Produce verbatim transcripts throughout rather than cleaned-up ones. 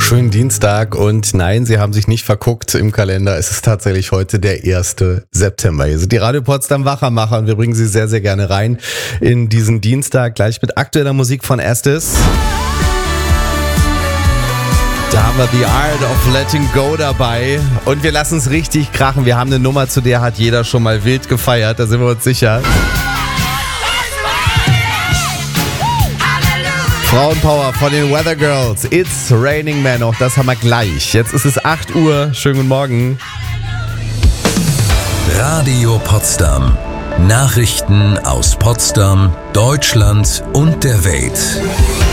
Schönen Dienstag und nein, Sie haben sich nicht verguckt im Kalender. Es ist tatsächlich heute der erste September. Hier sind die Radio Potsdam Wachermacher und wir bringen Sie sehr, sehr gerne rein in diesen Dienstag. Gleich mit aktueller Musik von Estes. Da haben wir The Art of Letting Go dabei und wir lassen es richtig krachen. Wir haben eine Nummer, zu der hat jeder schon mal wild gefeiert, da sind wir uns sicher. Frauenpower von den Weather Girls. It's Raining Man. Auch das haben wir gleich. Jetzt ist es acht Uhr. Schönen guten Morgen. Radio Potsdam. Nachrichten aus Potsdam, Deutschland und der Welt.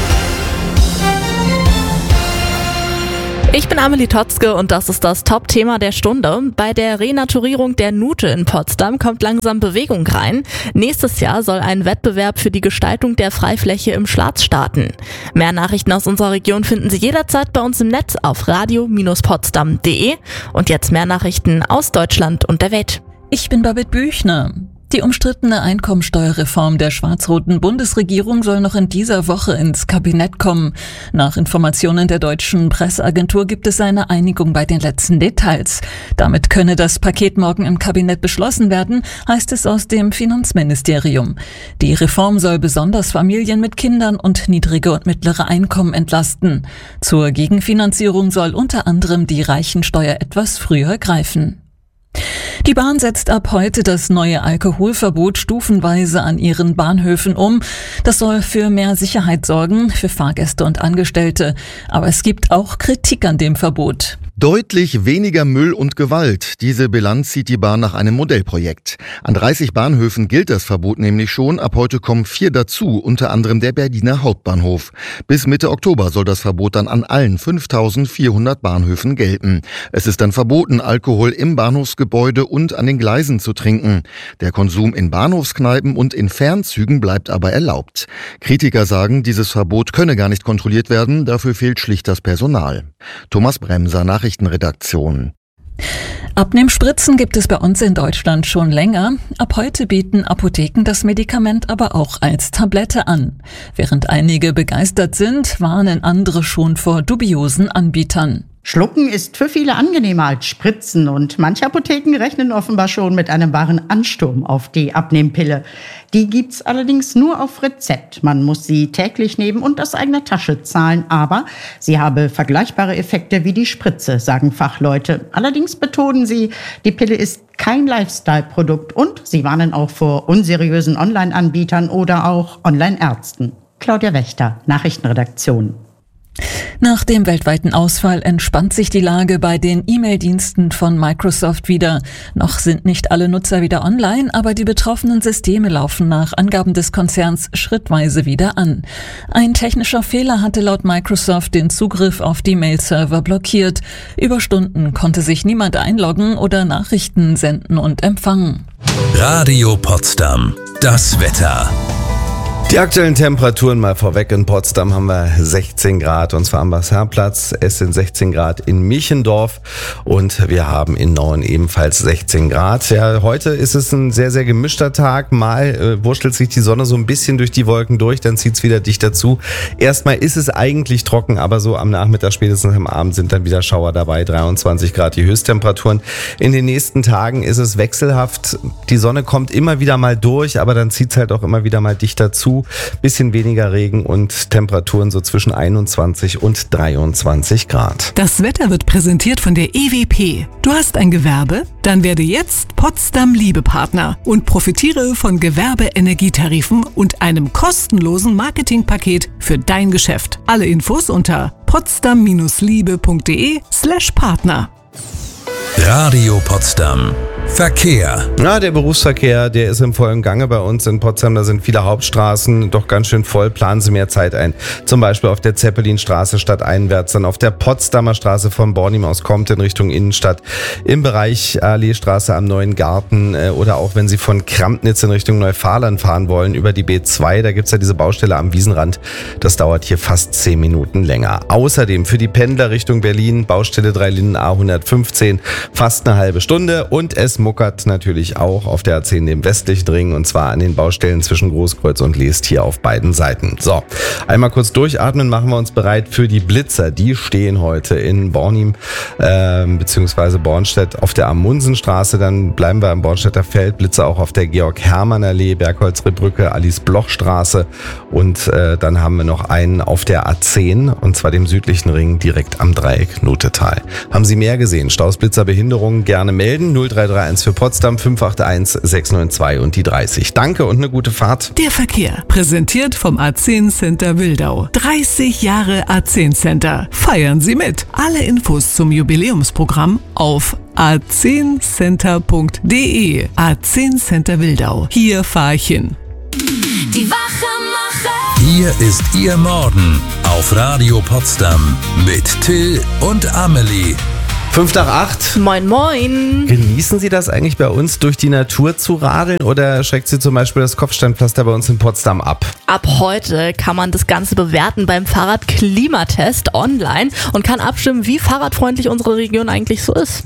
Ich bin Amelie Totzke und das ist das Top-Thema der Stunde. Bei der Renaturierung der Nute in Potsdam kommt langsam Bewegung rein. Nächstes Jahr soll ein Wettbewerb für die Gestaltung der Freifläche im Schlatz starten. Mehr Nachrichten aus unserer Region finden Sie jederzeit bei uns im Netz auf radio Bindestrich potsdam punkt de. Und jetzt mehr Nachrichten aus Deutschland und der Welt. Ich bin Babette Büchner. Die umstrittene Einkommensteuerreform der schwarz-roten Bundesregierung soll noch in dieser Woche ins Kabinett kommen. Nach Informationen der deutschen Presseagentur gibt es eine Einigung bei den letzten Details. Damit könne das Paket morgen im Kabinett beschlossen werden, heißt es aus dem Finanzministerium. Die Reform soll besonders Familien mit Kindern und niedrige und mittlere Einkommen entlasten. Zur Gegenfinanzierung soll unter anderem die Reichensteuer etwas früher greifen. Die Bahn setzt ab heute das neue Alkoholverbot stufenweise an ihren Bahnhöfen um. Das soll für mehr Sicherheit sorgen, für Fahrgäste und Angestellte. Aber es gibt auch Kritik an dem Verbot. Deutlich weniger Müll und Gewalt. Diese Bilanz zieht die Bahn nach einem Modellprojekt. An dreißig Bahnhöfen gilt das Verbot nämlich schon. Ab heute kommen vier dazu, unter anderem der Berliner Hauptbahnhof. Bis Mitte Oktober soll das Verbot dann an allen fünftausendvierhundert Bahnhöfen gelten. Es ist dann verboten, Alkohol im Bahnhofsgebäude und an den Gleisen zu trinken. Der Konsum in Bahnhofskneipen und in Fernzügen bleibt aber erlaubt. Kritiker sagen, dieses Verbot könne gar nicht kontrolliert werden, dafür fehlt schlicht das Personal. Thomas Bremser, Nachrichtenredaktion. Abnehmspritzen gibt es bei uns in Deutschland schon länger. Ab heute bieten Apotheken das Medikament aber auch als Tablette an. Während einige begeistert sind, warnen andere schon vor dubiosen Anbietern. Schlucken ist für viele angenehmer als Spritzen und manche Apotheken rechnen offenbar schon mit einem wahren Ansturm auf die Abnehmpille. Die gibt's allerdings nur auf Rezept. Man muss sie täglich nehmen und aus eigener Tasche zahlen, aber sie habe vergleichbare Effekte wie die Spritze, sagen Fachleute. Allerdings betonen sie, die Pille ist kein Lifestyle-Produkt und sie warnen auch vor unseriösen Online-Anbietern oder auch Online-Ärzten. Claudia Wächter, Nachrichtenredaktion. Nach dem weltweiten Ausfall entspannt sich die Lage bei den E-Mail-Diensten von Microsoft wieder. Noch sind nicht alle Nutzer wieder online, aber die betroffenen Systeme laufen nach Angaben des Konzerns schrittweise wieder an. Ein technischer Fehler hatte laut Microsoft den Zugriff auf die Mail-Server blockiert. Über Stunden konnte sich niemand einloggen oder Nachrichten senden und empfangen. Radio Potsdam. Das Wetter. Die aktuellen Temperaturen mal vorweg. In Potsdam haben wir sechzehn Grad und zwar am Basarplatz. Es sind sechzehn Grad in Michendorf und wir haben in Nauen ebenfalls sechzehn Grad. Ja, heute ist es ein sehr, sehr gemischter Tag. Mal äh, wurschtelt sich die Sonne so ein bisschen durch die Wolken durch, dann zieht es wieder dichter zu. Erstmal ist es eigentlich trocken, aber so am Nachmittag, spätestens am Abend sind dann wieder Schauer dabei. dreiundzwanzig Grad die Höchsttemperaturen. In den nächsten Tagen ist es wechselhaft. Die Sonne kommt immer wieder mal durch, aber dann zieht es halt auch immer wieder mal dichter zu. Bisschen weniger Regen und Temperaturen so zwischen einundzwanzig und dreiundzwanzig Grad. Das Wetter wird präsentiert von der E W P. Du hast ein Gewerbe? Dann werde jetzt Potsdam Liebepartner und profitiere von Gewerbeenergietarifen und einem kostenlosen Marketingpaket für dein Geschäft. Alle Infos unter potsdam liebe punkt de slash Partner. Radio Potsdam. Verkehr. Na, der Berufsverkehr, der ist im vollen Gange bei uns in Potsdam. Da sind viele Hauptstraßen doch ganz schön voll. Planen Sie mehr Zeit ein. Zum Beispiel auf der Zeppelinstraße stadteinwärts, dann auf der Potsdamer Straße von Bornim aus kommt in Richtung Innenstadt, im Bereich Alleestraße am Neuen Garten äh, oder auch wenn Sie von Krampnitz in Richtung Neufahrland fahren wollen über die B zwei. Da gibt's ja diese Baustelle am Wiesenrand. Das dauert hier fast zehn Minuten länger. Außerdem für die Pendler Richtung Berlin, Baustelle Dreilinden A hundertfünfzehn, fast eine halbe Stunde und es muckert natürlich auch auf der A zehn dem westlichen Ring und zwar an den Baustellen zwischen Großkreuz und Leest hier auf beiden Seiten. So, einmal kurz durchatmen, machen wir uns bereit für die Blitzer. Die stehen heute in Bornim äh, bzw. Bornstedt auf der Amundsenstraße. Dann bleiben wir am Bornstedter Feld. Blitzer auch auf der Georg-Hermann-Allee, Bergholzbrücke, Alice-Bloch-Straße und äh, dann haben wir noch einen auf der A zehn und zwar dem südlichen Ring direkt am Dreieck Nutetal. Haben Sie mehr gesehen? Staus, Blitzer, Behinderungen gerne melden. null drei drei eins für Potsdam fünf acht eins sechs neun zwei und die dreißig. Danke und eine gute Fahrt. Der Verkehr, präsentiert vom A zehn Center Wildau. dreißig Jahre A zehn Center. Feiern Sie mit. Alle Infos zum Jubiläumsprogramm auf a zehn center punkt de. A zehn Center Wildau. Hier fahr ich hin. Die Wachemacher. Hier ist Ihr Morgen auf Radio Potsdam mit Till und Amelie. Fünf nach acht. Moin, moin. Genießen Sie das eigentlich bei uns, durch die Natur zu radeln oder schreckt Sie zum Beispiel das Kopfsteinpflaster bei uns in Potsdam ab? Ab heute kann man das Ganze bewerten beim Fahrradklimatest online und kann abstimmen, wie fahrradfreundlich unsere Region eigentlich so ist.